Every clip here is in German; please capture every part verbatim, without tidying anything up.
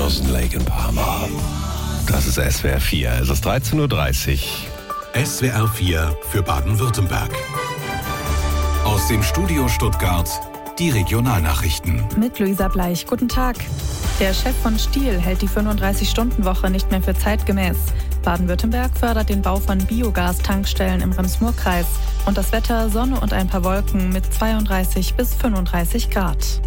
Frozen Lake in Parma. Das ist S W R vier. Es ist dreizehn Uhr dreißig. S W R vier für Baden-Württemberg. Aus dem Studio Stuttgart die Regionalnachrichten. Mit Luisa Bleich. Guten Tag. Der Chef von Stihl hält die fünfunddreißig-Stunden-Woche nicht mehr für zeitgemäß. Baden-Württemberg fördert den Bau von Biogastankstellen im Rems-Murr-Kreis. Und das Wetter, Sonne und ein paar Wolken mit zweiunddreißig bis fünfunddreißig Grad.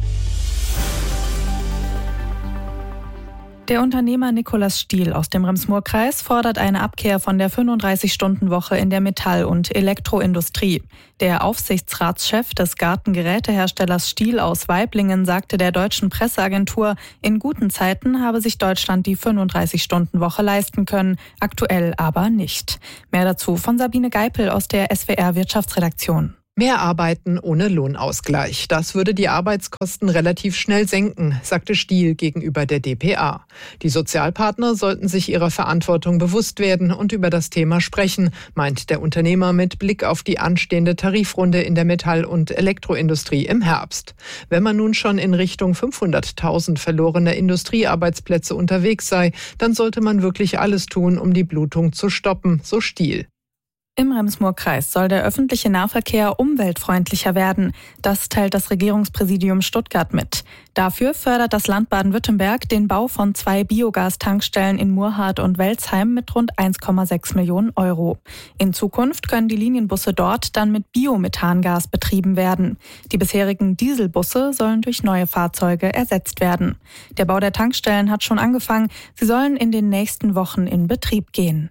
Der Unternehmer Nikolaus Stihl aus dem Rems-Murr-Kreis fordert eine Abkehr von der fünfunddreißig-Stunden-Woche in der Metall- und Elektroindustrie. Der Aufsichtsratschef des Gartengeräteherstellers Stihl aus Waiblingen sagte der deutschen Presseagentur, in guten Zeiten habe sich Deutschland die fünfunddreißig-Stunden-Woche leisten können, aktuell aber nicht. Mehr dazu von Sabine Geipel aus der S W R-Wirtschaftsredaktion. Mehr Arbeiten ohne Lohnausgleich. Das würde die Arbeitskosten relativ schnell senken, sagte Stihl gegenüber der d p a. Die Sozialpartner sollten sich ihrer Verantwortung bewusst werden und über das Thema sprechen, meint der Unternehmer mit Blick auf die anstehende Tarifrunde in der Metall- und Elektroindustrie im Herbst. Wenn man nun schon in Richtung fünfhunderttausend verlorener Industriearbeitsplätze unterwegs sei, dann sollte man wirklich alles tun, um die Blutung zu stoppen, so Stihl. Im Rems-Murr-Kreis soll der öffentliche Nahverkehr umweltfreundlicher werden. Das teilt das Regierungspräsidium Stuttgart mit. Dafür fördert das Land Baden-Württemberg den Bau von zwei Biogastankstellen in Murrhardt und Welzheim mit rund eins Komma sechs Millionen Euro. In Zukunft können die Linienbusse dort dann mit Biomethangas betrieben werden. Die bisherigen Dieselbusse sollen durch neue Fahrzeuge ersetzt werden. Der Bau der Tankstellen hat schon angefangen. Sie sollen in den nächsten Wochen in Betrieb gehen.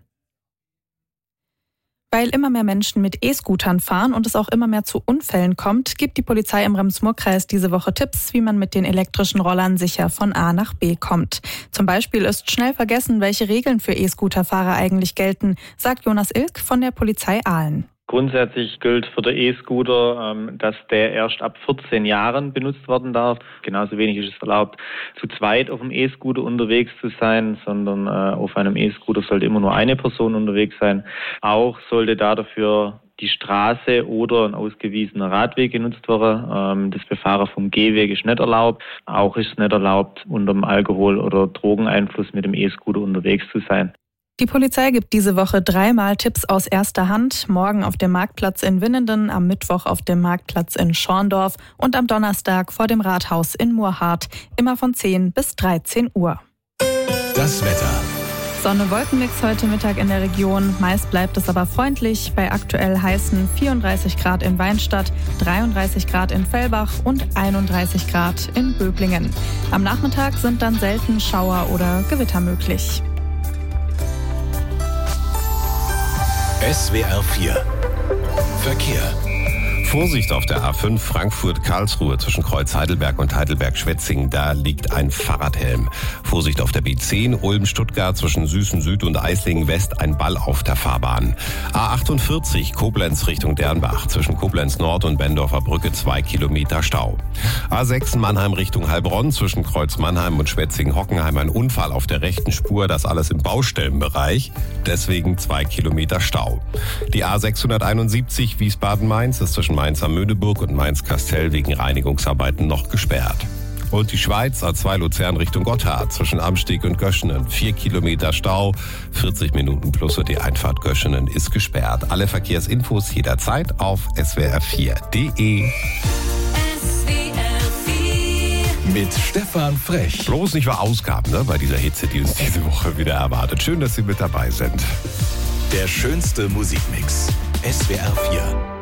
Weil immer mehr Menschen mit E-Scootern fahren und es auch immer mehr zu Unfällen kommt, gibt die Polizei im Rems-Murr-Kreis diese Woche Tipps, wie man mit den elektrischen Rollern sicher von A nach B kommt. Zum Beispiel ist schnell vergessen, welche Regeln für E-Scooterfahrer eigentlich gelten, sagt Jonas Ilk von der Polizei Aalen. Grundsätzlich gilt für den E-Scooter, dass der erst ab vierzehn Jahren benutzt werden darf. Genauso wenig ist es erlaubt, zu zweit auf dem E-Scooter unterwegs zu sein, sondern auf einem E-Scooter sollte immer nur eine Person unterwegs sein. Auch sollte da dafür die Straße oder ein ausgewiesener Radweg genutzt werden. Das Befahren vom Gehweg ist nicht erlaubt. Auch ist es nicht erlaubt, unter dem Alkohol- oder Drogeneinfluss mit dem E-Scooter unterwegs zu sein. Die Polizei gibt diese Woche dreimal Tipps aus erster Hand. Morgen auf dem Marktplatz in Winnenden, am Mittwoch auf dem Marktplatz in Schorndorf und am Donnerstag vor dem Rathaus in Murrhardt. Immer von zehn bis dreizehn Uhr. Das Wetter. Sonne-Wolkenmix heute Mittag in der Region. Meist bleibt es aber freundlich bei aktuell heißen vierunddreißig Grad in Weinstadt, dreiunddreißig Grad in Fellbach und einunddreißig Grad in Böblingen. Am Nachmittag sind dann selten Schauer oder Gewitter möglich. S W R vier Verkehr. Vorsicht auf der A fünf Frankfurt-Karlsruhe zwischen Kreuz Heidelberg und Heidelberg-Schwetzingen. Da liegt ein Fahrradhelm. Vorsicht auf der B zehn Ulm-Stuttgart zwischen Süßen Süd und Eislingen West. Ein Ball auf der Fahrbahn. A achtundvierzig Koblenz Richtung Dernbach zwischen Koblenz Nord und Bendorfer Brücke zwei Kilometer Stau. A sechs Mannheim Richtung Heilbronn zwischen Kreuz Mannheim und Schwetzingen-Hockenheim. Ein Unfall auf der rechten Spur. Das alles im Baustellenbereich. Deswegen zwei Kilometer Stau. Die A sechshunderteinundsiebzig Wiesbaden-Mainz ist zwischen Mainz am Möhneburg und Mainz-Kastell wegen Reinigungsarbeiten noch gesperrt. Und die Schweiz A zwei Luzern Richtung Gotthard zwischen Amsteg und Göschenen. Vier Kilometer Stau, vierzig Minuten plus und die Einfahrt Göschenen ist gesperrt. Alle Verkehrsinfos jederzeit auf S W R vier Punkt de. Mit Stefan Frech. Bloß nicht verausgaben, ne, bei dieser Hitze, die uns diese Woche wieder erwartet. Schön, dass Sie mit dabei sind. Der schönste Musikmix. S W R vier.